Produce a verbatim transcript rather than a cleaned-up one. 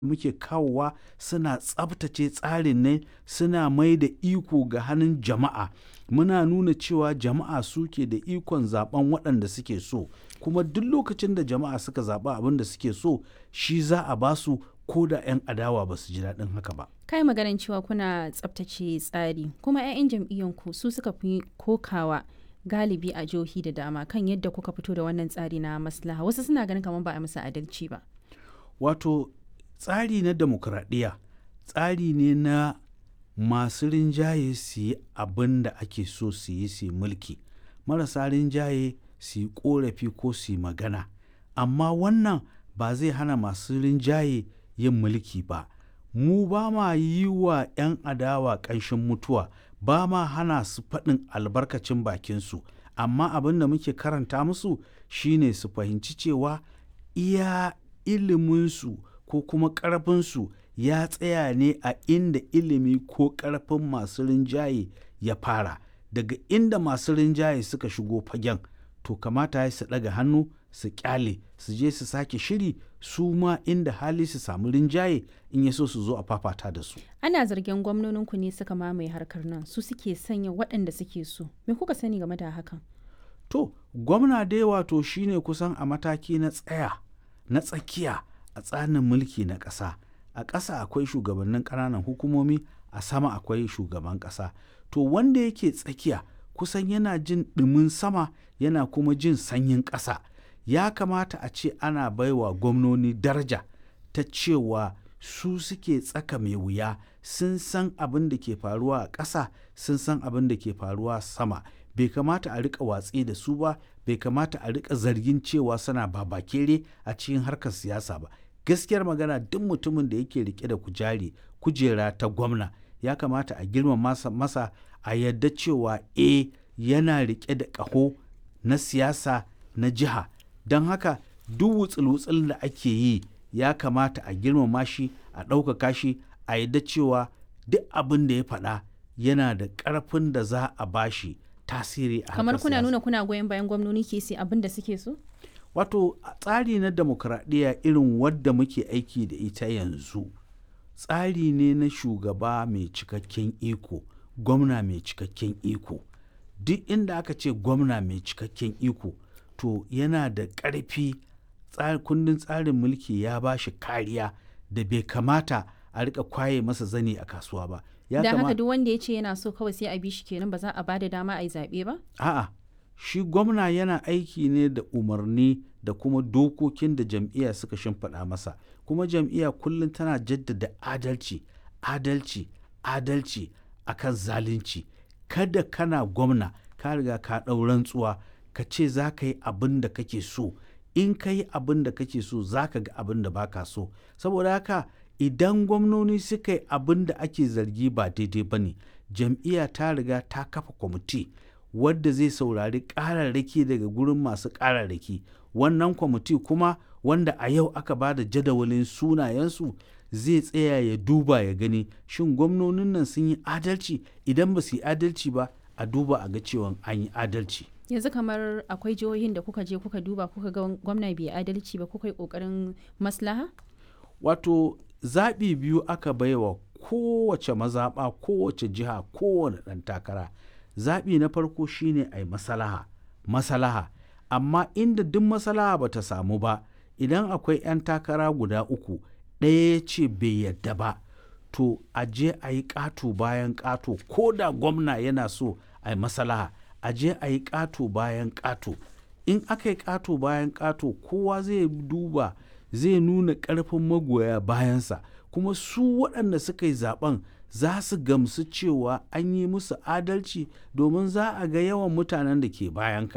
muke kawowa suna tsabtace tsarin ne, suna mai da iko ga hannun jama'a. Muna nuna cewa jama'a suke da ikon zaɓen waɗanda suke so, kuma duk lokacin da jama'a suka zaɓi abin da suke so shi za a ba su, ko da 'yan adawa ba su ji daɗin haka ba. Kai maganin cewa kuna tsabtace tsari, kuma 'ya'yan jam'iyyanku su suka fi kokawa galibi a jihohi da dama kan yadda kuka fito da wannan tsari na maslaha. Wasu suna ganin kamar ba a musu adalci ba. Wato tsari na demokradiyya tsari ne na masu rinjaye su yi abin da ake so su yi su yi mulki, marasa rinjaye su yi ƙorafi ko su yi magana. Amma wannan ba zai hana masu rinjaye yin mulki ba. Mu ba ma yi wa 'yan adawa ƙanshin mutuwa, ba ma hana su faɗin albarkacin bakinsu, amma abin da muke karanta musu shine su fahimci cewa iya iliminsu ko kuma ƙarfinsu ya tsaya ne a inda ilimi ko ƙarfin masu rinjaye ya fara. Daga inda masu rinjaye suka shigo fagen, to kamata ya su ɗaga hannu su ƙyale, su je su sake shiri, su ma inda hali su samu rinjaye in ya so su zo a fafata da su. Ana zargin gwamnoninku ne suka mamaye harkar nan, su suke sanya waɗanda suke so. Me kuka sani game da hakan? To, gwamna dai wato shine kusan a mataki na tsaya, na tsakiya a tsarin mulki na ƙasa. A ƙasa akwai shugabannin ƙananan hukumomi, a sama akwai shugaban ƙasa. To, wanda yake tsakiya kusan yana jin ɗumin sama, yana kuma jin sanyin ƙasa. Ya kamata a ce ana baiwa gwamnoni daraja ta cewa su suke tsaka mai wuya, sun san abin da ke faruwa a ƙasa, sun san abin da ke faruwa sama. Bai kamata a riƙa watsi da su ba, bai kamata a riƙa zargin cewa suna babakere a cikin harkar siyasa ba. Gaskiyar magana, duk mutumin da yake rike da kujari kujera ta gwamna ya kamata a girmama masa, masa a yadda cewa e yana rike da ƙaho na siyasa na jiha. Don haka duk wutsul-wutsul da ake yi ya kamata a girmama shi, a ɗaukaka shi, a yadda cewa duk abin da ya faɗa yana da ƙarfin da za a bashi tasiri a kamar kuna nuna kuna goyon bayan gwamnoni ke sai abin da suke so? Wato tsari na demokradiyya irin wadda muke aiki da ita yanzu tsari ne na shugaba mai cikakken iko, gwamna mai cikakken iko. Duk inda aka ce gwamna mai cikakken iko, to yana da ƙarfi. Kundin tsarin mulki ya ba shi kariya da bai kamata a rika kwaye masa zani a kasuwa ba. Da haka duk wanda ya ce yana so kawai sai a bi shi kenan, ba za a ba da dama a yi zaɓe ba? A'a, shi gwamna yana aiki ne da umarni da kuma dokokin da jam'iyya suka shimfiɗa masa. Kuma jam'iyya kullum tana jaddada adalci, adalci, adalci akan zalunci. Kada kana gwamna ka riga ka ɗau rantsuwa ka ce za ka yi abin da kake so. In ka yi abin da kake so za ka ga abin da baka so. Saboda haka idan gwamnoni suka yi abin da ake zargi ba daidai ba ne, jam'iyya ta riga ta kafa kwamiti wadda zai saurari ƙararraki daga gurin masu ƙararraki. Wannan kwamiti kuma wanda a yau aka ba da jadawalin sunayensu zai tsaya ya duba ya gani shin gwamnonin nan sun yi adalci. Idan ba su yi adalci ba, a duba a ga cewa an yi adalci. Yanzu kamar akwai jihohin da kuka je kuka duba kuka ga gwamna bai adalci ba, kuka yi ƙoƙarin maslaha? Wato zaɓi biyu aka baiwa kowace mazaɓa, kowace jiha, kowane ɗan takara. Zaɓi na farko shine a yi masalaha, masalaha. Amma inda duk masalaha ba ta samu ba, idan akwai 'yan takara guda uku, ɗaya ya ce bai yadda ba, to a je a yi ƙato bayan ƙato. Ko da gwamna yana so a yi masalaha, a je a yi ƙato bayan ƙato. In aka yi ƙato bayan ƙato, kowa zai duba, zai nuna ƙarfin magoya bayansa, kuma su waɗanda suka yi zaɓen za su gamsu cewa an yi musu adalci, domin za a ga yawan mutanen da ke bayanka.